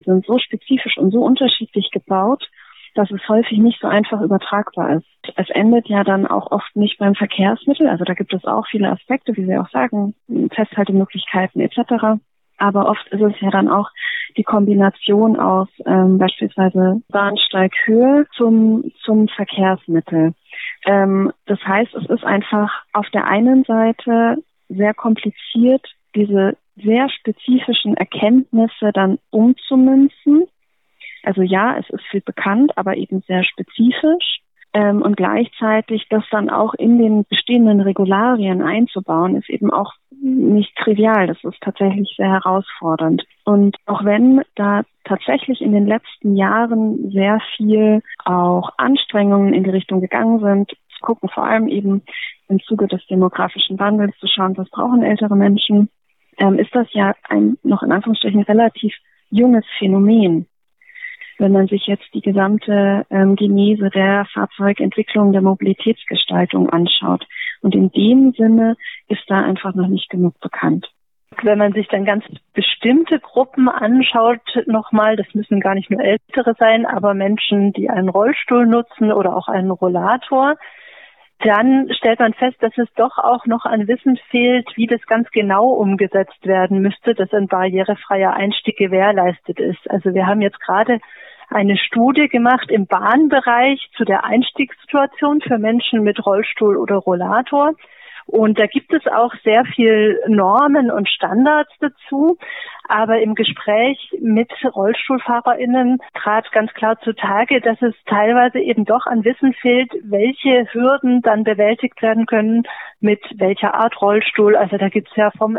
sind so spezifisch und so unterschiedlich gebaut, dass es häufig nicht so einfach übertragbar ist. Es endet ja dann auch oft nicht beim Verkehrsmittel. Also da gibt es auch viele Aspekte, wie Sie auch sagen, Festhaltemöglichkeiten etc. Aber oft ist es ja dann auch die Kombination aus beispielsweise Bahnsteighöhe zum Verkehrsmittel. Das heißt, es ist einfach auf der einen Seite sehr kompliziert, diese sehr spezifischen Erkenntnisse dann umzumünzen. Also ja, es ist viel bekannt, aber eben sehr spezifisch. Und gleichzeitig das dann auch in den bestehenden Regularien einzubauen, ist eben auch nicht trivial. Das ist tatsächlich sehr herausfordernd. Und auch wenn da tatsächlich in den letzten Jahren sehr viel auch Anstrengungen in die Richtung gegangen sind, zu gucken, vor allem eben im Zuge des demografischen Wandels zu schauen, was brauchen ältere Menschen, ist das ja ein noch in Anführungsstrichen relativ junges Phänomen. Wenn man sich jetzt die gesamte Genese der Fahrzeugentwicklung, der Mobilitätsgestaltung anschaut. Und in dem Sinne ist da einfach noch nicht genug bekannt. Wenn man sich dann ganz bestimmte Gruppen anschaut, nochmal, das müssen gar nicht nur Ältere sein, aber Menschen, die einen Rollstuhl nutzen oder auch einen Rollator, dann stellt man fest, dass es doch auch noch an Wissen fehlt, wie das ganz genau umgesetzt werden müsste, dass ein barrierefreier Einstieg gewährleistet ist. Also wir haben jetzt gerade eine Studie gemacht im Bahnbereich zu der Einstiegssituation für Menschen mit Rollstuhl oder Rollator. Und da gibt es auch sehr viel Normen und Standards dazu. Aber im Gespräch mit RollstuhlfahrerInnen trat ganz klar zutage, dass es teilweise eben doch an Wissen fehlt, welche Hürden dann bewältigt werden können, mit welcher Art Rollstuhl. Also da gibt's ja vom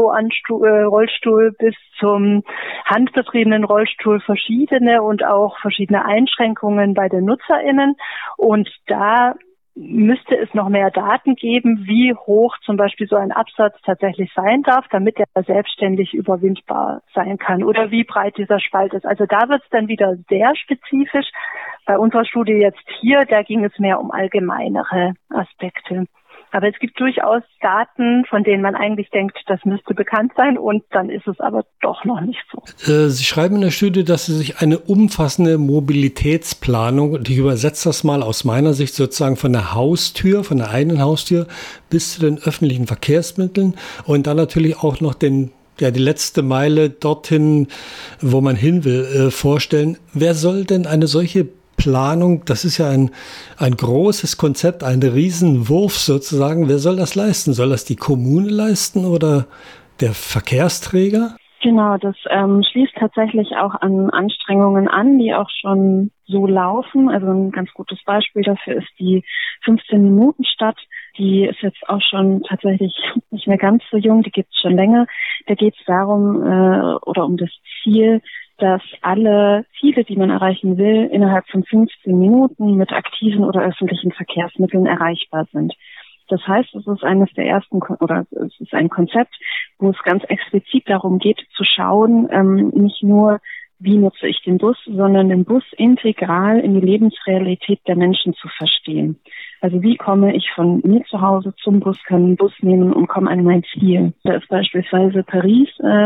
Rollstuhl bis zum handbetriebenen Rollstuhl verschiedene und auch verschiedene Einschränkungen bei den NutzerInnen. Und da müsste es noch mehr Daten geben, wie hoch zum Beispiel so ein Absatz tatsächlich sein darf, damit er selbstständig überwindbar sein kann oder wie breit dieser Spalt ist. Also da wird es dann wieder sehr spezifisch. Bei unserer Studie jetzt hier, da ging es mehr um allgemeinere Aspekte. Aber es gibt durchaus Daten, von denen man eigentlich denkt, das müsste bekannt sein und dann ist es aber doch noch nicht so. Sie schreiben in der Studie, dass Sie sich eine umfassende Mobilitätsplanung, und ich übersetze das mal aus meiner Sicht sozusagen von der Haustür, von der eigenen Haustür bis zu den öffentlichen Verkehrsmitteln und dann natürlich auch noch die letzte Meile dorthin, wo man hin will, vorstellen. Wer soll denn eine solche Planung, das ist ja ein großes Konzept, ein Riesenwurf sozusagen. Wer soll das leisten? Soll das die Kommune leisten oder der Verkehrsträger? Genau, das schließt tatsächlich auch an Anstrengungen an, die auch schon so laufen. Also ein ganz gutes Beispiel dafür ist die 15-Minuten-Stadt. Die ist jetzt auch schon tatsächlich nicht mehr ganz so jung, die gibt es schon länger. Da geht es darum oder um das Ziel, dass alle Ziele, die man erreichen will, innerhalb von 15 Minuten mit aktiven oder öffentlichen Verkehrsmitteln erreichbar sind. Das heißt, es ist eines der ersten, oder es ist ein Konzept, wo es ganz explizit darum geht, zu schauen, nicht nur, wie nutze ich den Bus, sondern den Bus integral in die Lebensrealität der Menschen zu verstehen. Also wie komme ich von mir zu Hause zum Bus, kann einen Bus nehmen und komme an mein Ziel. Da ist beispielsweise Paris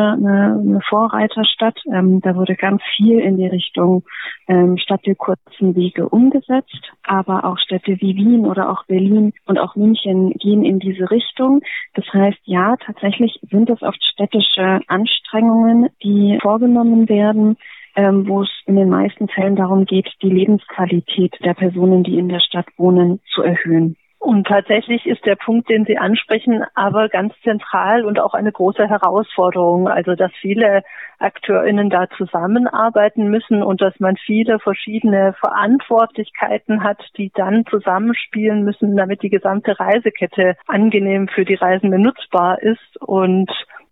eine Vorreiterstadt. Da wurde ganz viel in die Richtung Stadt der kurzen Wege umgesetzt. Aber auch Städte wie Wien oder auch Berlin und auch München gehen in diese Richtung. Das heißt, ja, tatsächlich sind es oft städtische Anstrengungen, die vorgenommen werden, wo es in den meisten Fällen darum geht, die Lebensqualität der Personen, die in der Stadt wohnen, zu erhöhen. Und tatsächlich ist der Punkt, den Sie ansprechen, aber ganz zentral und auch eine große Herausforderung. Also, dass viele AkteurInnen da zusammenarbeiten müssen und dass man viele verschiedene Verantwortlichkeiten hat, die dann zusammenspielen müssen, damit die gesamte Reisekette angenehm für die Reisenden nutzbar ist. Und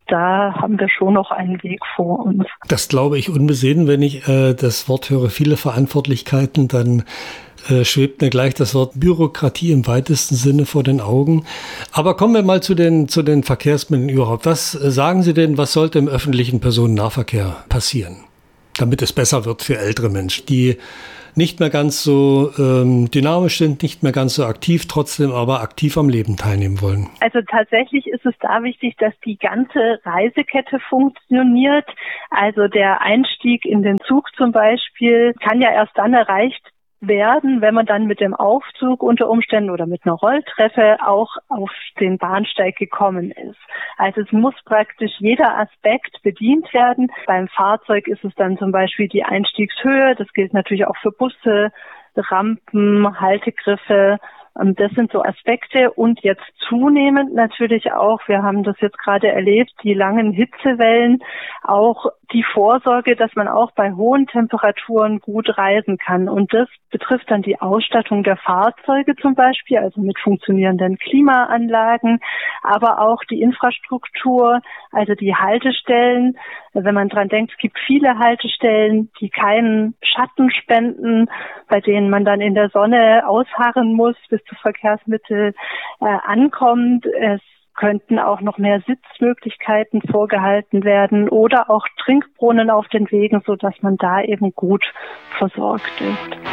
da haben wir schon noch einen Weg vor uns. Das glaube ich unbesehen. Wenn ich das Wort höre, viele Verantwortlichkeiten, dann schwebt mir gleich das Wort Bürokratie im weitesten Sinne vor den Augen. Aber kommen wir mal zu den Verkehrsmitteln überhaupt. Was sagen Sie denn, was sollte im öffentlichen Personennahverkehr passieren, damit es besser wird für ältere Menschen, die nicht mehr ganz so dynamisch sind, nicht mehr ganz so aktiv, trotzdem aber aktiv am Leben teilnehmen wollen? Also tatsächlich ist es da wichtig, dass die ganze Reisekette funktioniert. Also der Einstieg in den Zug zum Beispiel kann ja erst dann erreicht werden, wenn man dann mit dem Aufzug unter Umständen oder mit einer Rolltreppe auch auf den Bahnsteig gekommen ist. Also es muss praktisch jeder Aspekt bedient werden. Beim Fahrzeug ist es dann zum Beispiel die Einstiegshöhe. Das gilt natürlich auch für Busse, Rampen, Haltegriffe. Das sind so Aspekte und jetzt zunehmend natürlich auch, wir haben das jetzt gerade erlebt, die langen Hitzewellen, auch die Vorsorge, dass man auch bei hohen Temperaturen gut reisen kann. Und das betrifft dann die Ausstattung der Fahrzeuge zum Beispiel, also mit funktionierenden Klimaanlagen, aber auch die Infrastruktur, also die Haltestellen. Wenn man dran denkt, es gibt viele Haltestellen, die keinen Schatten spenden, bei denen man dann in der Sonne ausharren muss, bis das Verkehrsmittel ankommt. Es könnten auch noch mehr Sitzmöglichkeiten vorgehalten werden oder auch Trinkbrunnen auf den Wegen, sodass man da eben gut versorgt ist.